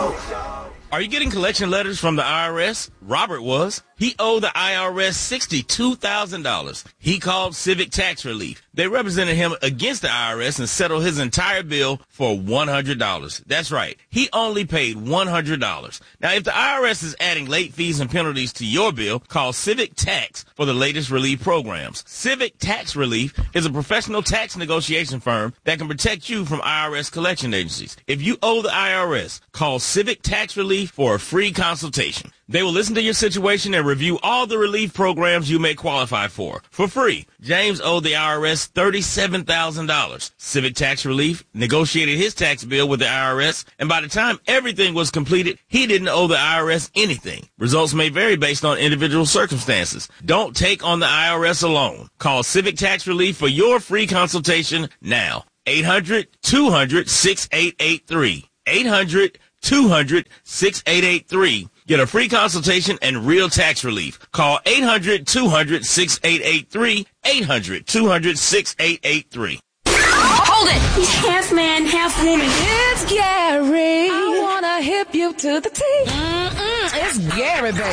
Are you getting collection letters from the IRS? Robert was. He owed the IRS $62,000. He called Civic Tax Relief. They represented him against the IRS and settled his entire bill for $100. That's right. He only paid $100. Now, if the IRS is adding late fees and penalties to your bill, call Civic Tax for the latest relief programs. Civic Tax Relief is a professional tax negotiation firm that can protect you from IRS collection agencies. If you owe the IRS, call Civic Tax Relief for a free consultation. They will listen to your situation and review all the relief programs you may qualify for free. James owed the IRS $37,000. Civic Tax Relief negotiated his tax bill with the IRS, and by the time everything was completed, he didn't owe the IRS anything. Results may vary based on individual circumstances. Don't take on the IRS alone. Call Civic Tax Relief for your free consultation now. 800-200-6883. 800-200-6883. Get a free consultation and real tax relief. Call 800-200-6883. 800-200-6883. Hold it! He's half man, half woman. It's Gary. I wanna hip you to the T. It's Gary, baby.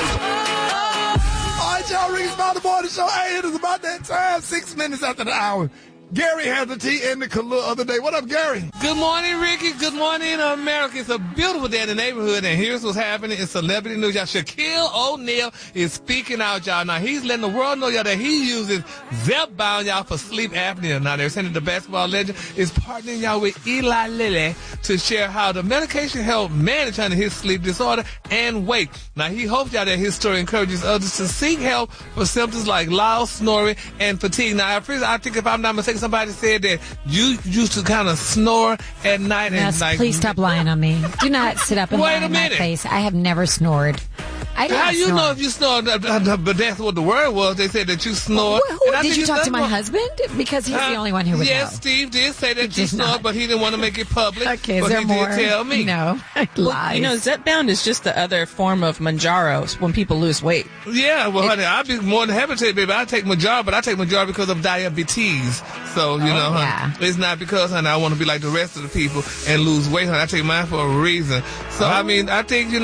All right, y'all, Rick's About the Morning Show. Hey, it is about that time, 6 minutes after the hour. Gary had the tea in the Kahlua other day. What up, Gary? Good morning, Ricky. Good morning, America. It's a beautiful day in the neighborhood, and here's what's happening in celebrity news. Y'all, Shaquille O'Neal is speaking out, y'all. Now, he's letting the world know, y'all, that he uses Zepbound, y'all, for sleep apnea. Now, they're saying that the basketball legend is partnering, y'all, with Eli Lilly to share how the medication helped manage his sleep disorder and weight. Now, he hopes, y'all, that his story encourages others to seek help for symptoms like loud snoring and fatigue. Now, I think if I'm not mistaken, somebody said that you used to kind of snore at night. Yes, please stop lying on me. Do not sit up and lie in my face. I have never snored. How you know if you snore? But that's what the word was. They said that you snore. Did you talk to my husband? Because he's the only one who would know. Yes, Steve did say that you snored, but he didn't want to make it public. Okay, is there more? Did tell me. No, lies. You know, Zepbound is just the other form of Mounjaro when people lose weight. Yeah, well, honey, I'd be more than happy to tell you, baby. I take Mounjaro, but I take Mounjaro because of diabetes. So, you know, honey, it's not because, honey, I want to be like the rest of the people and lose weight, honey. I take mine for a reason. So, I mean, I think, so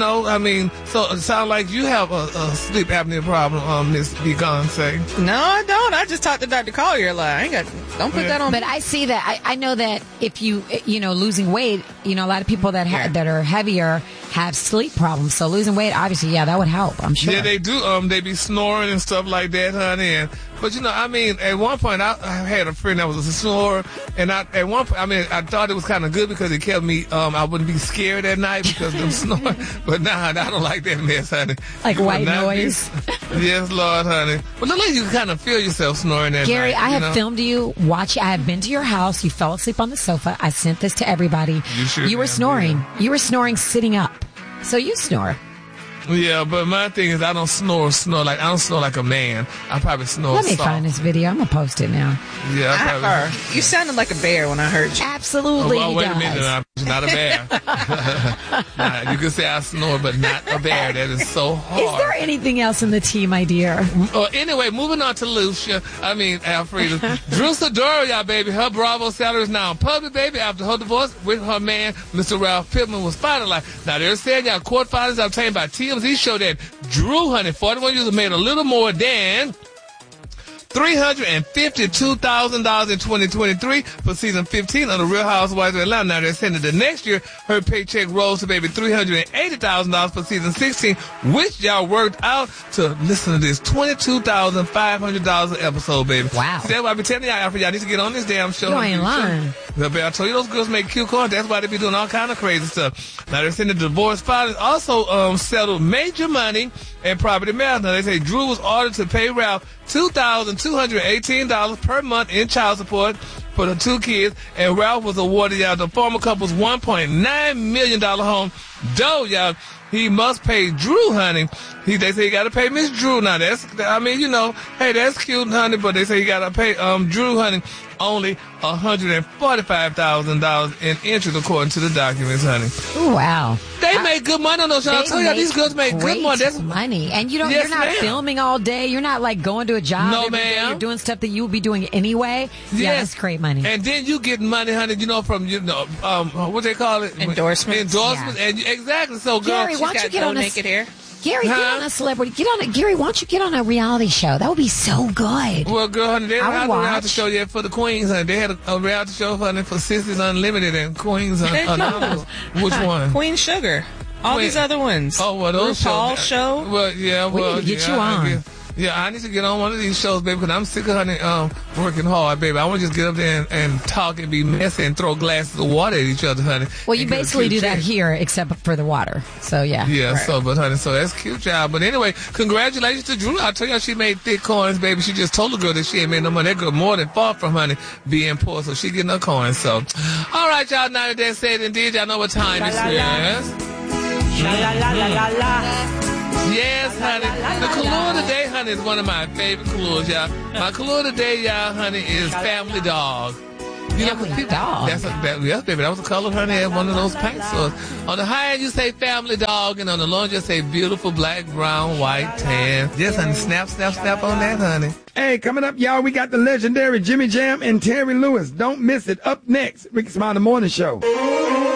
it sounds like you have a sleep apnea problem, Miss Beyonce. No, I don't. I just talked to Dr. Collier. Don't put that on. But I see that. I know that if you losing weight, a lot of people that that are heavier have sleep problems. So losing weight, obviously, that would help. I'm sure. Yeah, they do. They be snoring and stuff like that, honey. But at one point I had a friend that was a snorer, and at one point, I thought it was kind of good because it kept me. I wouldn't be scared at night because of them snoring. But I don't like that mess, honey. Like white noise. Yes, Lord, honey. But at least you kind of feel yourself snoring at Gary, night. I have filmed you watch. I have been to your house. You fell asleep on the sofa. I sent this to everybody. You were snoring. Yeah. You were snoring sitting up. So you snore. Yeah, but my thing is I don't snore like I don't snore like a man. I probably snore Let me soft. find this video. I'm gonna post it now. Yeah, you sounded like a bear when I heard you. Absolutely. Oh, wait a minute. I'm not a bear. Nah, you can say I snore, but not a bear. That is so hard. Is there anything else in the tea, my dear? Anyway, moving on to Lucia. Alfreda. Drew Sidora, y'all, baby. Her Bravo salary is now in public, baby, after her divorce with her man, Mr. Ralph Pittman, was finalized. Now, they're saying, y'all, court filings obtained by TMZ show that Drew, honey, 41 years old, made a little more than $352,000 in 2023 for season 15 of The Real Housewives of Atlanta. Now, they're saying that the next year, her paycheck rose to maybe $380,000 for season 16, which y'all worked out to, listen to this, $22,500 an episode, baby. Wow. See, that's why I be telling y'all need to get on this damn show. You ain't lying. I told you those girls make cute cars. That's why they be doing all kind of crazy stuff. Now, they're saying the divorce filings also settled major money and property matters. Now, they say Drew was ordered to pay Ralph $2,218 per month in child support for the two kids, and Ralph was awarded the former couple's $1.9 million home. Though, y'all, he must pay Drew, honey. They say he got to pay Miss Drew. Now, hey, that's cute, honey, but they say he got to pay Drew, honey, only $145,000 in interest, according to the documents, honey. Ooh, wow. They make good money on those shows. I'll tell you, these girls make good money. That's money. And you're Yes, not ma'am. filming all day. You're not like going to a job. No, every day. ma'am. You're doing stuff that you would be doing anyway. Yeah, Yes. that's great money. And then you get money, honey, from, what they call it? Endorsements. Endorsements. Yeah. And exactly. So, girl, Gary, why don't you get on naked hair? Gary, get on a celebrity. Gary, why don't you get on a reality show? That would be so good. well, girl, honey, they don't I would have a reality watch. show yet for the Queens, honey. They had a reality show, honey, for Sisters Unlimited and Queens Anonymous. Which one? Queen Sugar. All Wait. these other ones. Oh, well, those RuPaul shows. show. Well, yeah, We well, need to get yeah, you on. I need to get on one of these shows, baby, because I'm sick of honey working hard, baby. I want to just get up there and talk and be messy and throw glasses of water at each other, honey. Well, you and get a basically cute do that check. here, except for the water. So, yeah. Yeah, so that's cute, child. But anyway, congratulations to Drew. I tell you, she made thick coins, baby. She just told the girl that she ain't made no money. That girl more than far from, honey, being poor. So she getting her coins. So, all right, y'all. Now that that's said and did, y'all know what time it is. Yes, honey. The color today, honey, is one of my favorite colors, y'all. My color today, y'all, honey, is Family Dog. Family Dog. Yes, baby. That was the color, honey, at one of those paint stores. On the high end, you say Family Dog, and on the low end, you say beautiful black, brown, white, tan. Yes, honey. Snap, snap, snap on that, honey. Hey, coming up, y'all, we got the legendary Jimmy Jam and Terry Lewis. Don't miss it. Up next, Ricky Smiley Morning Show.